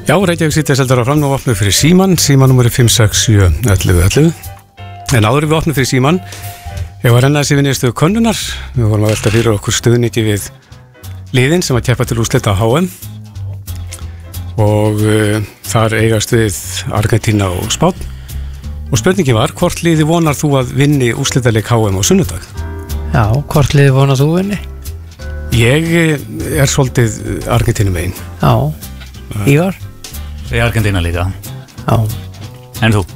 Já, Reykjavík City heldur áfram og opnum fyrir Síman númeri 5671111. En áður við opnum fyrir Síman, ég var rennaði sér við niðurstöðu könnunar. Við vorum að velta fyrir okkur stuðningi við liðin sem að keppa til úrslita á HM. Og þar eigast við Argentína og Spánn. Og spurningin var, hvort liði vonar þú að vinni úrslitaleik HM á sunnudag? Já, hvort liði vonar þú vinni? Ég svolítið Argentínu megin. Já, Ívar? Ég Argentína líka. Já. En þú?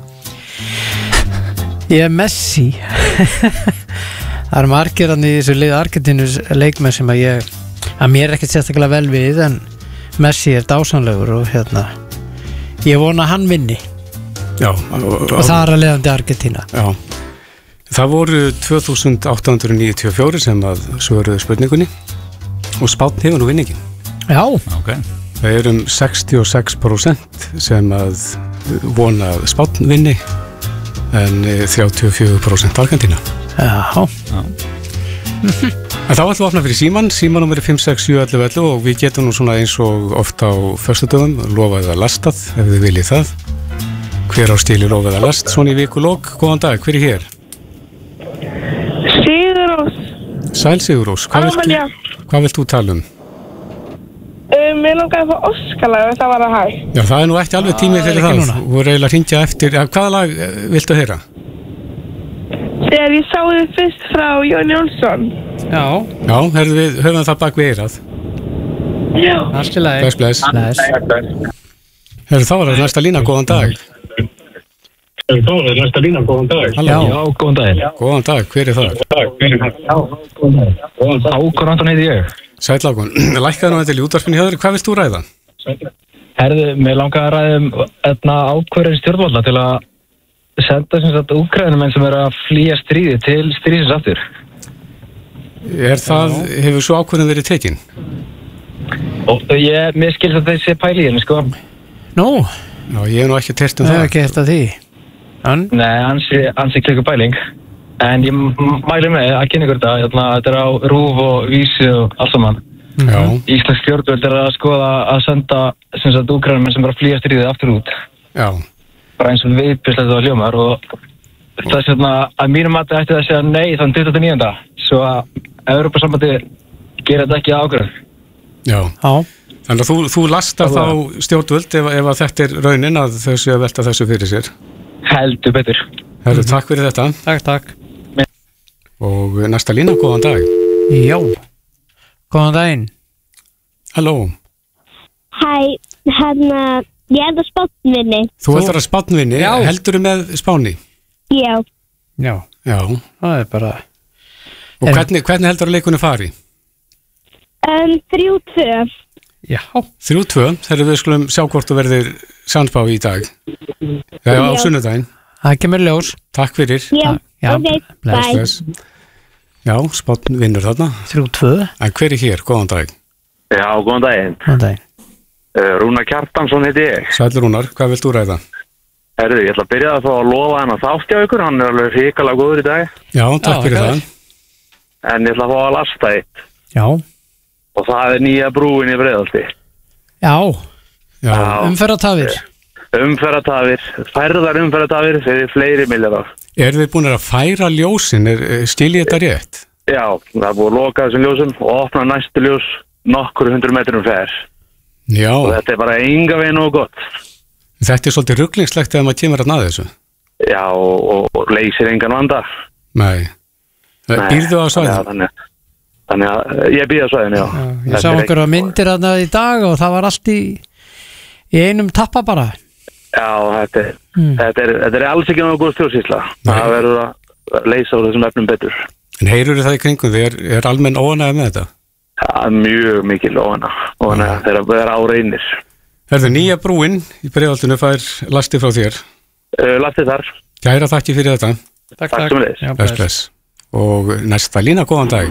Ég Messi. Það margir hann í þessu liði Argentínus leikmenn sem að mér ekkert sérstaklega vel við, en Messi dásamlegur og ég vona hann vinni. Já. Og það að leiðandi Argentína. Já. Það voru 2894 sem að svöruðu spurningunni og Spánn hefur nú vinningin. Já. Ok. Það 66% sem að vona að Spánn vinni en 34% Argentína. Já. En þá ætlum við að opna fyrir Síman númeri 5671111 og við getum nú svona eins og oft á föstudögum lofað að lastað ef þið viljið það. Hver á stíli lofað að last svona í vikulok? Góðan dag, hver hér? Sigurrós. Sæl Sigurrós, hvað vilt þú tala um? Mér langaði að fá Óskalag ef það var að hægt. Já, það nú ekki alveg tímið fyrir það. Þú voru eiginlega að hringja eftir. Hvaða lag viltu heyra? Þegar ég sá þið fyrst frá Jón Jónsson. Já. Já, við höfum það bak við eirað. Já. Allt í lagi. Bless. Þá var það næsta lína, góðan dag. Halló. Já, góðan dag. Góðan dag, hver er það? Ákur Anton heiti ég. Sæll Ákon, lækkaðu nú þetta í útvarpinu hjá þér, hvað vilt þú ræða? Herðu, mér langaði að ræða ákvörðin stjórnvalda til að senda sem sagt Úkraínumenn sem að flýja stríði til stríðsins aftur. Hefur svo ákvörðin verið tekin? Og mér skilst að þessi pæli henni, sko. Nú? Já, ég nú ekki tert um það. Ég hef ekki hert að því. Nei, ansi klikku pæling. En ég mæli með að kynna ykkur þetta á RÚV og Vísi og allt saman. Já. Íslensk stjórnvöld að skoða að senda sem sagt Úkraínumenn sem að flýja stríðið aftur út. Já. Bara eins og viðbyrst þetta hljómar og það er að mínum mati ætti að segja nei þann 29. Svo að Evrópusambandi gerir þetta ekki ákvörð. Já. Þannig að þú lastar þá stjórnvöld ef að þetta er raunin að þau séu að velta þessu fyrir sér. Heldur betur. Herru, takk fyrir þetta. Takk. Og næsta lína, góðan dag. Já. Góðan daginn. Halló. Hæ, ég að Spánn vinni. Þú ætlar að Spánn vinni, heldurðu með Spáni? Já. Það er bara. Og hvernig heldur að leikunni fari? 3-2. Já. 3-2, þegar við skulum sjá hvort þú verðir sannspá í dag. Já, á sunnudaginn. Það kemur ljós. Takk fyrir. Já, ok, bye. Já, Spánn vinnur þarna. 3-2. En hver er hér? Góðan dag. Já, góðan daginn. Góðan daginn. Rúnar Kjartansson heiti ég. Sæll Rúnar, hvað vilt þú ræða? Herðu, ég ætla að byrja að fá að lofa hann að þátt hjá ykkur, hann er alveg hrikalega góður í dag. Já, takk fyrir það. En ég ætla að fá að lasta eitt. Já. Og það er nýja brúin í Breiðholti. Já. Umferðartafir. Færðar umferðartafir fyrir fleiri milljarðar. Þið búin að færa ljósin? Skil ég þetta rétt? Já, það er búið að loka þessum ljósum og opna næstu ljós nokkur 100 metrum fer. Já. Og þetta er bara enga veginn og gott. Þetta er svolítið ruglingslegt ef maður kemur að naða þessu. Já, og leysir engan vanda. Nei. Býrðu á svæðinu? Þannig að ég býð á svæðinu, já. Ég sá okkur að myndir að í dag og það var allt í einum tappa bara. Já, þetta er alls ekki náttúrulega góð stjórnsýsla. Það verður að leysa úr þessum efnum betur. En heyrur það í kringum? Er almenn óánægð með þetta? Já, mjög mikil óánægð þegar það er á reynir. Nýja brúin í Breiðholtinu fær lasti frá þér. Lastið þar. Kæra þakki fyrir þetta. Takk sem leiðis. Bless. Og næsta lína, góðan dag.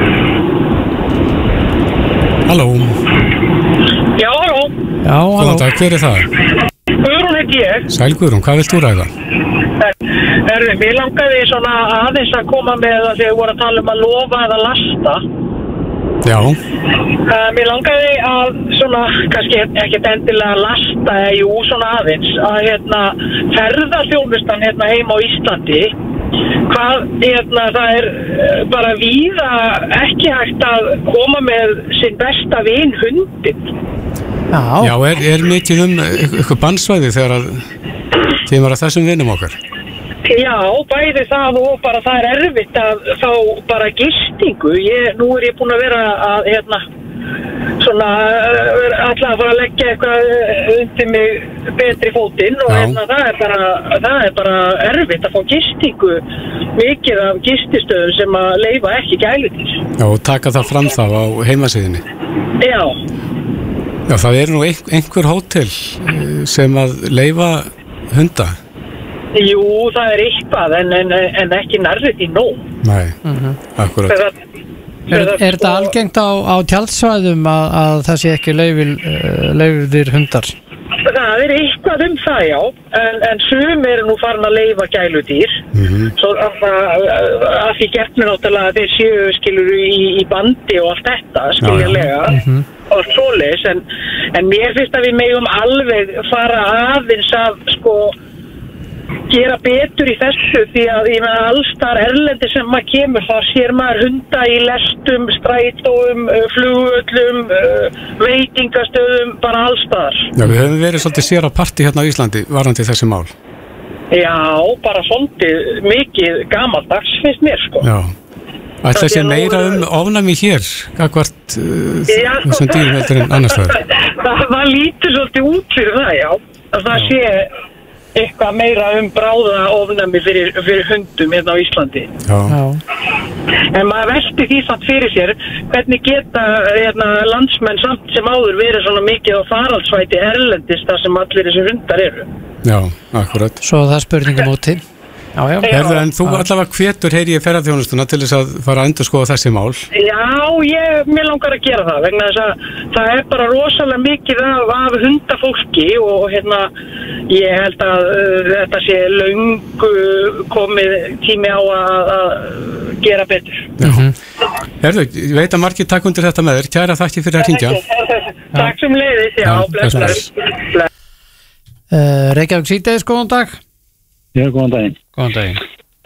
Halló. Já, halló. Góðan dag, hver er það? Guðrún heiti ég. Sæl Guðrún, hvað vilt þú ræða? Mér langaði svona aðeins að koma með það þegar við vorum að tala um að lofa eða lasta. Já. Mér langaði að svona, kannski ekkert endilega lasta, svona aðeins, að ferðaþjónustan heima á Íslandi, hvað, það bara víða ekki hægt að koma með sinn besta vin hundin. Já, mikið eitthvað bannsvæði þegar að kemur að þessum vinum okkar? Já, bæði það og bara það erfitt að fá bara gistingu. Nú ég búin að vera að, svona, alltaf að fara að leggja eitthvað undir mig betri fótinn og það er bara erfitt að fá gistingu, mikið af gististöðum sem að leyfa ekki gæludýr. Já, og taka það fram þá á heimasíðunni. Já. Já, það nú einhver hótel sem að leyfa hunda. Jú, það eitthvað, en ekki nærrið í nóg. Nei, akkurat. Er þetta algengt á tjaldsvæðum að það sé ekki leyfðir hundar? Það eitthvað það, já, en sum nú farin að leyfa gæludýr, svo að því gefnir náttúrulega að þeir séu skilur í bandi og allt þetta, skiljanlega, og svoleiðis, en mér finnst að við megum alveg fara aðeins að, gera betur í þessu því að ég meina allstar erlendi sem maður kemur þá sér maður hunda í lestum, strætóum, flugvöllum, veitingastöðum, bara allstar. Já, við höfum verið svolítið sér á partí hérna á Íslandi varandi þessi mál. Já, bara svolítið mikið gamaldags finnst mér, Já, ætla að sé meira ofnæmi hér, gagvart þessum dýrum heldur en annars staðar. Það lítur svolítið út fyrir það, já, að það sé eitthvað meira bráða ofnæmi fyrir hundum hérna á Íslandi. Já. En maður velti því samt fyrir sér hvernig geta landsmenn samt sem áður verið svona mikið á faraldsvæti erlendis þar sem allir þessir hundar eru. Já, akkurat. Svo það spurningum úti. Já. Herðu, en þú allavega hvetur heyri ég ferðarþjónustuna til þess að fara að endurskoða þessi mál? Já, mér langar að gera það vegna þess að það bara rosalega mikið af hundafólki og ég held að þetta sé löngu komið tími á að gera betur. Herðu, ég veit að margir takk undir þetta með þér. Kæra þakki fyrir að hringja. Takk sem leiðis, bless. Reykjavík síðdegis, góðan dag. Já, góðan daginn. Góðan daginn.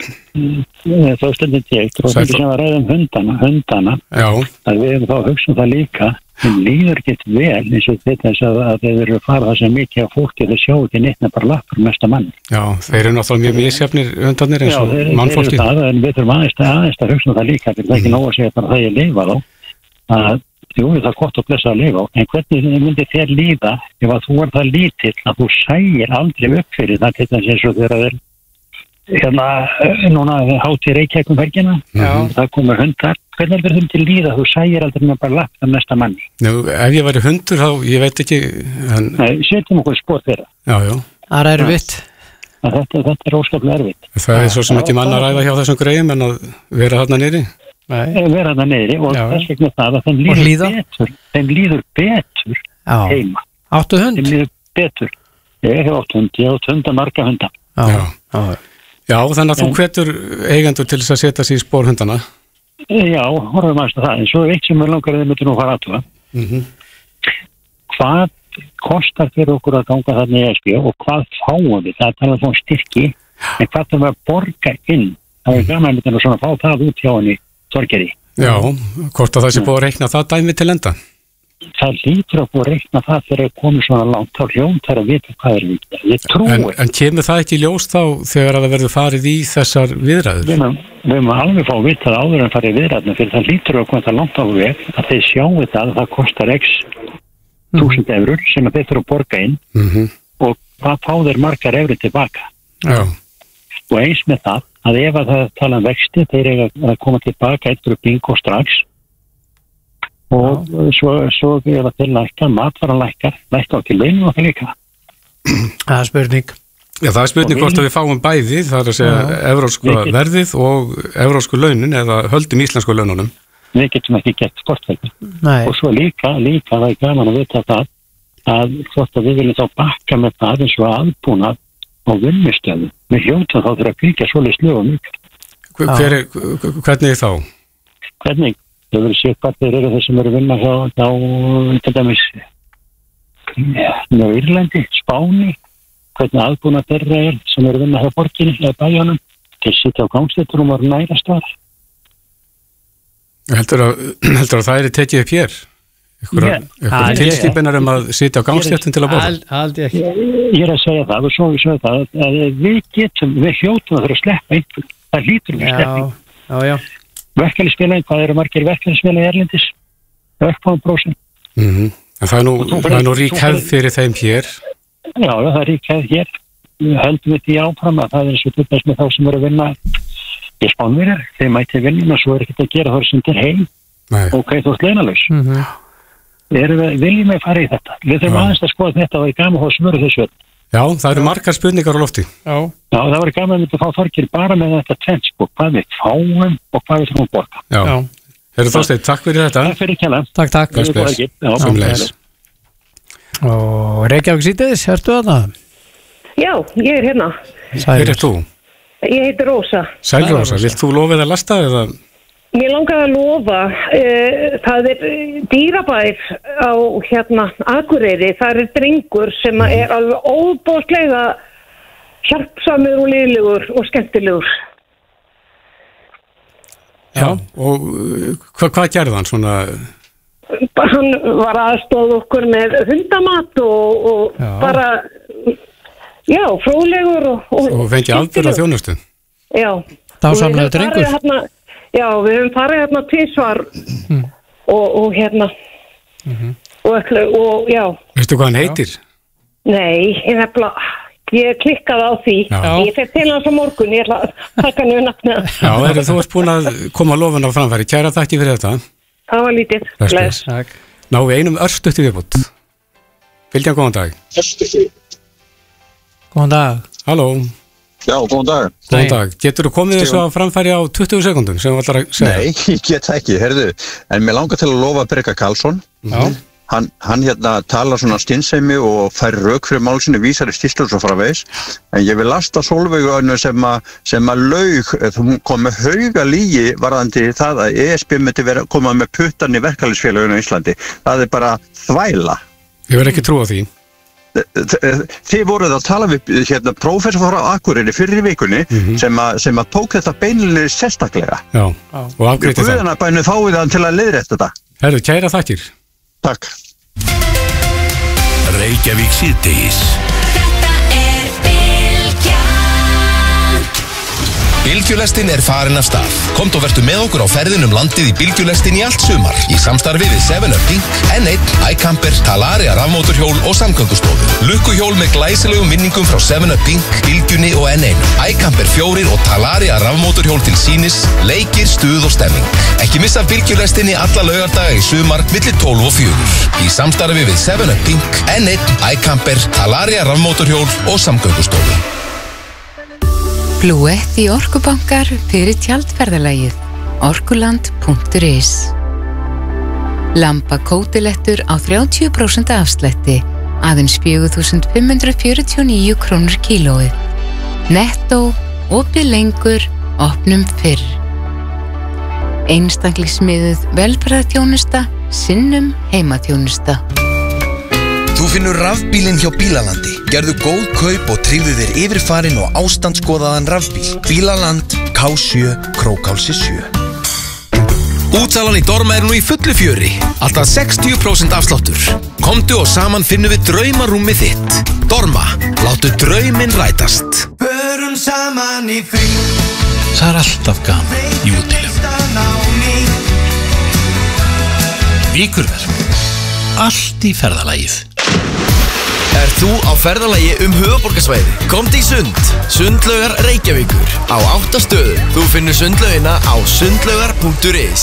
Þá stundin ég, og það sem að ræða hundana, að við hefum þá hugsað það líka, þeim líður gett vel eins og þetta að þeir eru að fara það sem mikið á fólki, þeir sjá ekki neitt en bara lappar mesta mann. Já, þeir náttúrulega mjög misjafnir hundarnir eins og mannfólki. Já, þeir en við þurfum aðeins að hugsa það líka, þetta ekki nóg að segja bara það ég lifa þá, að jú, það gott að blessa að lifa á, en hvernig myndi þér líða ef að þú það lítill að þú sæir aldrei upp fyrir það til þess að þeirra þeir núna hátíð Reykjavík helgina, það komur hundar, hvernig verður þeim til líða þú sæir aldrei með bara lapp það næsta manni? Nú, ef ég væri hundur þá, ég veit ekki Nei, setjum okkur spór þeirra. Já. Það erfitt. Þetta óskaplega erfitt. Það svo sem ekki mann að ræða hjá þessum greiðum en að vera þarna niðri? Vera þarna niðri og þess vegna það að þeim líður betur heima. Áttu hund? Þeim líður betur. Ég hef átt hund, ég hef átt hunda marga hunda. Já, þannig að þú hvetur eigendur til þess að setja sig í spór hundana? Já, horfum aðeins það, en svo eitt sem er langar að þið myndir nú fara aðtúa. Hvað kostar fyrir okkur að ganga þarna í ESB og hvað fáum við? Það er talað um styrki, en hvað þarf að borga inn? Það gaman að myndir nú svona fá það út hjá henni Þorgerði. Já, hvort að það sé búið að reikna það dæmi til enda? Það lítur að búið að reikna það þegar það komið svona langt þá hljón þar að vita hvað vikið. Ég trúi. En kemur það ekki ljós þá þegar að það verður farið í þessar viðræður? Við erum alveg fá að vita það áður en farið í viðræðinu fyrir það lítur að koma það langt á veg að þeir sjáu þetta að það kostar x 1000 eurur sem að þeir þurfa að borga inn og hvað fá þeir margar eurur tilbaka. Já. Og eins með það að ef að það tala vexti þeir eiga að koma tilbaka eitthvað bingo strax og svo er það til lækka, matvaranlækkar, lækka á til launum og það líka. Það er spurning. Já, það er spurning hvort að við fáum bæði, það er að segja evrópska verðið og evrópsku launin eða höldum íslensku laununum. Við getum ekki gett sportveldi. Og svo líka það er gaman að vita það að hvort að við viljum þá bakka með það eins og aðbúnað á vinnustöðu. Við hljóta þá þurfa að kvíkja svolítið slögum ykkur. Hvernig þá? Hvernig þau verið sér hvað þeir eru þeir sem eru að vinna hjá til dæmis Írlandi, Spáni, hvernig aðbúna þeirra sem eru að vinna hjá borginni eða bæjanum, þeir sitja á gangstéttunum og nærast þar. Heldur að það er tekið upp hér? Eitthvað tilskipinar að sitja á gangstéttum til að borða? Haldi ekki. Ég er að segja það og svo við sögum það að við hljótum að þurfa að sleppa einhver. Það hlýtur við slepping. Já. Verkefnisfélagi, hvað eru margir verkefnisfélagi erlendis? 11%. En það er nú rík hefð fyrir þeim hér? Já, það er rík hefð hér. Við höldum við því áfram að það er svo til þess með þá sem eru að vinna í Spánverjar. Þeir mæti vinnuna, svo er ekkert að gera það sem til heim. Ok, þú ert launalaus. Viljum við fara í þetta? Við þurfum aðeins að skoða þetta og það er gaman að fá smöru þessu. Já, það eru margar spurningar á lofti. Já, það var gaman að fá Þorgeir bara með þetta tvennsku, hvað við fáum og hvað við þurfum að borga. Já. Herru Þorsteinn, takk fyrir þetta. Takk fyrir kjalla. Takk. Samleiðis. Og Reykjavík síðdeis, ertu þarna? Já, ég er hérna. Hver er þú? Ég heiti Rósa. Sæl Rósa, vilt þú lofið að lasta eða? Mér langaði að lofa, það er dýrabær á Akureyri, það er drengur sem er alveg óbóðslega hjálpsamur og liðlegur og skemmtilegur. Já, og hvað gerði hann svona? Hann var aðstoð okkur með hundamat og bara, fróðlegur og fengi afbyrða þjónustu? Já. Dásamlega drengur? Já, við höfum farið hérna tvisvar og já. Veistu hvað hann heitir? Nei, ég klikkaði á því. Ég fer til hans á morgun, ég ætla að taka nú nafnið. Já, þú ert búin að koma að lofuna á framfæri. Kæra þakki fyrir þetta. Það var lítið. Bless. Ná við einum örstutti viðbútt. Bylgjan, góðan dag. Góðan dag. Halló. Já, góðan dag. Góðan dag. Getur þú komið þessu að framfæri á 20 sekundum sem þú ætlar að segja? Nei, ég get ekki, herðu. En mér langar til að lofa Breka Karlsson. Já. Hann talar svona skynsemi og fær rök fyrir málsinu, vísar í skýrslur og svo framvegis. En ég vil lasta Sólveigu sem að laug, hún kom með hauga lygi varðandi það að ESB myndi koma með puttan í verkalýðsfélöginu á Íslandi. Það er bara þvæla. Ég verð ekki trú á því. Þið voruð að tala við prófessor frá Akureyri fyrir í vikunni sem að tók þetta beinlega sérstaklega. Já, og afgreyti það. Guðanabænu fáið hann til að leiðrétta þetta. Herru, kæra þakkir. Takk. Reykjavík síðdegis. Þetta er Bylgjan. Bylgjulestin er farin af stað. Komdu og vertu með okkur á ferðin landið í Bylgjulestin í allt sumar. Í samstarfi við 7up Pink, N1, iCamper, Talaria rafmótorhjól og samgöngustofu. Lukkuhjól með glæsilegum minningum frá 7up Pink, Bylgjunni og N1. iCamper 4 og Talaria rafmótorhjól til sýnis, leikir, stuð og stemming. Ekki missa Bylgjulestinni alla laugardaga í sumar milli 12 og 4. Í samstarfi við 7up Pink, N1, iCamper, Talaria rafmótorhjól og samgöngustofu. Blúett í Orkubankar fyrir tjaldferðalagið orkuland.is. Lampa kótilettur á 30% afslætti, aðeins 4.549 krónur kílóið. Nettó, opið lengur, opnum fyrr. Einstaklingsmiðuð velferðarþjónusta, sinnum heimaþjónusta. Þú finnur rafbílinn hjá Bílalandi. Gerðu góð kaup og tryggðu þér yfirfarinn og ástandskoðaðan rafbíl. Bílaland, K7, Krókálsi 7. Útsalan í Dorma er nú í fullu fjöri. Alltaf 60% afsláttur. Komdu og saman finnum við draumarúmið þitt. Dorma, láttu drauminn rætast. Förum saman í frí. Það er alltaf gaman í útilegu. Víkurverk. Allt í ferðalagið. Er þú á ferðalagi höfuðborgarsvæði? Komdu í Sund. Sundlaugar Reykjavíkur. Á 8 stöðum. Þú finnur sundlaugina á sundlaugar.is.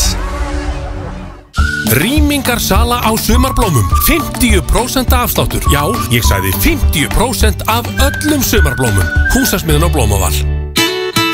Rýmingarsala á sumarblómum. 50% afsláttur. Já, ég sagði 50% af öllum sumarblómum. Húsasmiðan á Blómaval.